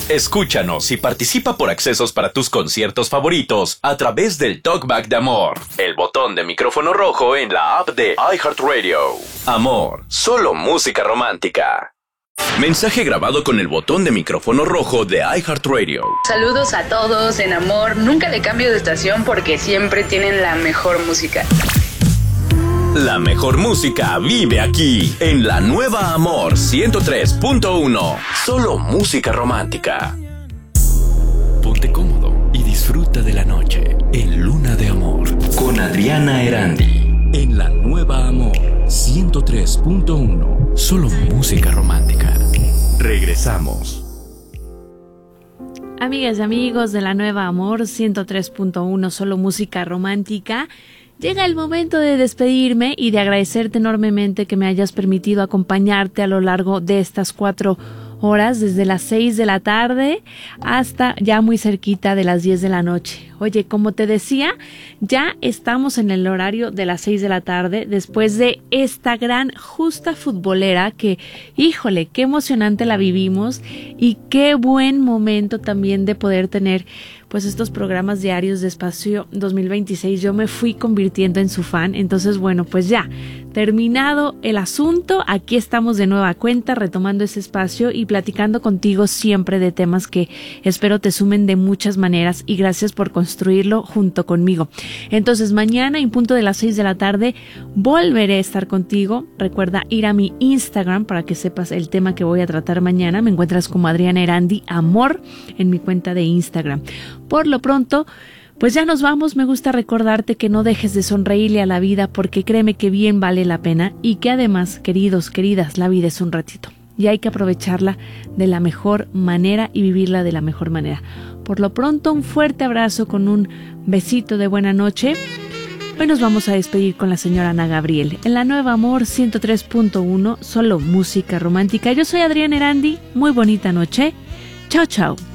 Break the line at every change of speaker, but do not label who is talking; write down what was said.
Escúchanos y participa por accesos para tus conciertos favoritos a través del Talkback de Amor, el botón de micrófono rojo en la app de iHeartRadio. Amor, solo música romántica. Mensaje grabado con el botón de micrófono rojo de iHeartRadio.
Saludos a todos en Amor. Nunca le cambio de estación porque siempre tienen la mejor música.
La mejor música vive aquí, en la nueva Amor 103.1. Solo música romántica. Ponte cómodo y disfruta de la noche en Luna de Amor con Adriana Erandi. En la nueva Amor 103.1. Solo música romántica. Regresamos.
Amigas y amigos de la nueva Amor 103.1, solo música romántica. Llega el momento de despedirme y de agradecerte enormemente que me hayas permitido acompañarte a lo largo de estas 4 horas, desde las 6 de la tarde hasta ya muy cerquita de las 10 de la noche. Oye, como te decía, ya estamos en el horario de las 6 de la tarde, después de esta gran justa futbolera que, híjole, qué emocionante la vivimos y qué buen momento también de poder tener pues estos programas diarios de Espacio 2026. Yo me fui convirtiendo en su fan, entonces bueno, pues ya, terminado el asunto, aquí estamos de nueva cuenta, retomando ese espacio y platicando contigo siempre de temas que espero te sumen de muchas maneras y gracias por construirlo junto conmigo. Entonces mañana en punto de las 6 de la tarde volveré a estar contigo. Recuerda ir a mi Instagram para que sepas el tema que voy a tratar mañana. Me encuentras como Adriana Erandi Amor en mi cuenta de Instagram. Por lo pronto, pues ya nos vamos. Me gusta recordarte que no dejes de sonreírle a la vida porque créeme que bien vale la pena y que además, queridos, queridas, la vida es un ratito y hay que aprovecharla de la mejor manera y vivirla de la mejor manera. Por lo pronto, un fuerte abrazo con un besito de buena noche. Hoy nos vamos a despedir con la señora Ana Gabriel en la nueva Amor 103.1, solo música romántica. Yo soy Adriana Erandi. Muy bonita noche. Chao, chao.